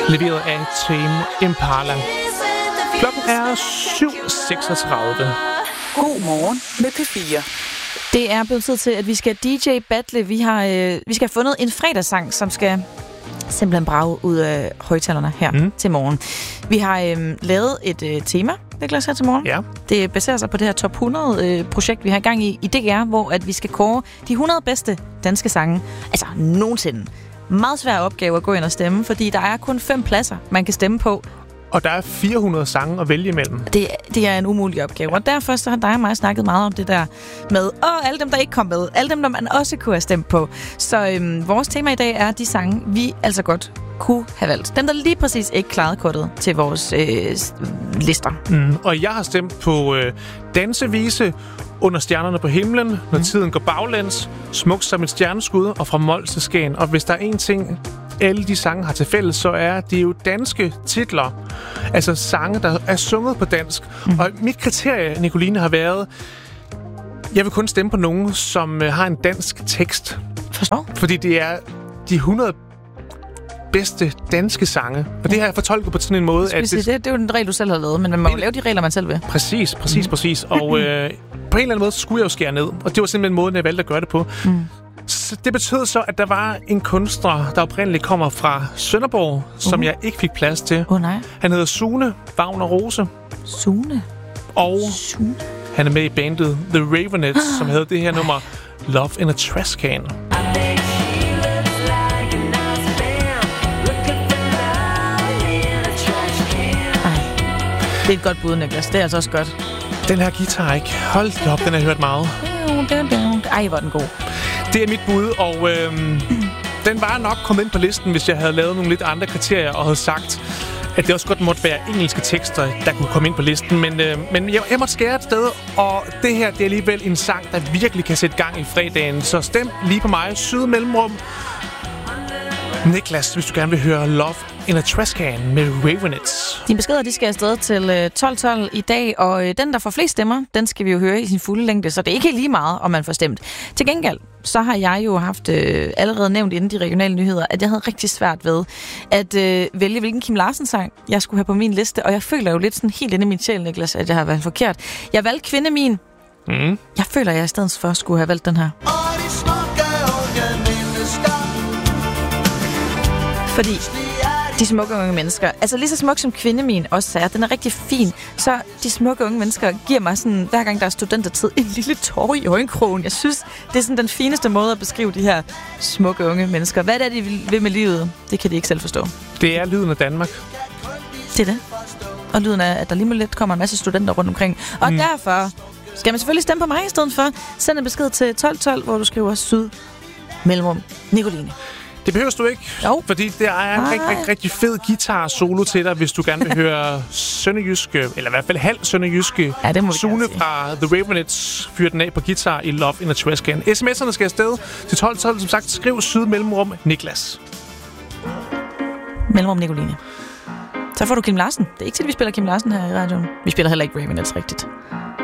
leveret af Tame Impala. Klokken er 7:36. God morgen med P4. Det er blevet tid til, at vi skal DJ-battle. Vi skal have fundet en fredagssang, som skal simpelthen brage ud af højtalerne her til morgen. Vi har lavet et tema, Niklas, her til morgen. Ja. Det baserer sig på det her top 100-projekt, vi har i gang i DR, hvor at vi skal kåre de 100 bedste danske sange. Altså nogensinde. Meget svær opgave at gå ind og stemme, fordi der er kun 5 pladser, man kan stemme på. Og der er 400 sange at vælge imellem. Det er en umulig opgave. Ja. Og derfor så har dig og mig snakket meget om det der med, alle dem, der ikke kom med. Alle dem, der man også kunne have stemt på. Så vores tema i dag er de sange, vi altså godt kunne have valgt. Dem, der lige præcis ikke klarede kortet til vores lister. Og jeg har stemt på Dansevise, Under stjernerne på himlen, Når tiden går baglæns, Smuk som et stjerneskud og Fra Mols til Skagen. Og hvis der er en ting, alle de sange har til fælles, så er det jo danske titler. Altså sange, der er sunget på dansk. Og mit kriterie, Nicoline, har været, jeg vil kun stemme på nogen, som har en dansk tekst. Forstår? Fordi det er de 100 bedste danske sange. Og det har jeg fortolket på sådan en måde, at det er jo en regel, du selv har lavet, men man må jo lave de regler, man selv vil. Præcis. Og på en eller anden måde, så skulle jeg jo skære ned. Og det var simpelthen måden, jeg valgte at gøre det på. Så det betød så, at der var en kunstner, der oprindeligt kommer fra Sønderborg, som jeg ikke fik plads til. Nej. Han hedder Sune Wagner Rose. Sune? Og han er med i bandet The Ravenettes, som hedder det her nummer Love in a Trash Can. Det er et godt bud, Niklas. Det er altså også godt. Den her guitar, ikke? Hold da op, den har jeg hørt meget. Ej, hvor er den god. Det er mit bud, og den var nok kommet ind på listen, hvis jeg havde lavet nogle lidt andre kriterier og havde sagt, at det også godt måtte være engelske tekster, der kunne komme ind på listen. Men jeg måtte skære et sted, og det her det er alligevel en sang, der virkelig kan sætte gang i fredagen. Så stem lige på mig. Syd mellemrum. Niklas, hvis du gerne vil høre Love in a Trash Can med Ravenettes. Dine beskeder, de skal afsted til 12.12 i dag, og den, der får flest stemmer, den skal vi jo høre i sin fulde længde, så det er ikke lige meget, om man får stemt. Til gengæld, så har jeg jo haft allerede nævnt inden de regionale nyheder, at jeg havde rigtig svært ved at vælge, hvilken Kim Larsen-sang jeg skulle have på min liste, og jeg føler jo lidt sådan helt inde i min sjæl, Niklas, at jeg har valgt forkert. Jeg valgte Kvinde Min. Jeg føler, at jeg i stedet for skulle have valgt den her. Fordi de smukke unge mennesker, altså lige så smuk som Kvinde Min også er, den er rigtig fin, så de smukke unge mennesker giver mig sådan, hver gang der er studentertid, en lille tåre i øjenkrogen. Jeg synes, det er sådan den fineste måde at beskrive de her smukke unge mennesker. Hvad er det, de vil med livet? Det kan de ikke selv forstå. Det er lyden af Danmark. Det er det. Og lyden af, at der lige med lidt kommer en masse studenter rundt omkring. Og derfor skal man selvfølgelig stemme på mig i stedet for. Send en besked til 12.12, hvor du skriver Syd mellemrum Nicoline. Det behøver du ikke, fordi der er en rigtig fed guitar-solo til dig, hvis du gerne vil høre sønderjyske, eller i hvert fald halv sønderjyske Sune fra The Ravenettes fyre den af på guitar i Love in a Trash Can. SMS'erne skal afsted til 12.12, som sagt. Skriv Syd mellemrum Niklas. Mellemrum Nicoline. Så får du Kim Larsen. Det er ikke til, at vi spiller Kim Larsen her i radioen. Vi spiller heller ikke Ravenettes rigtigt.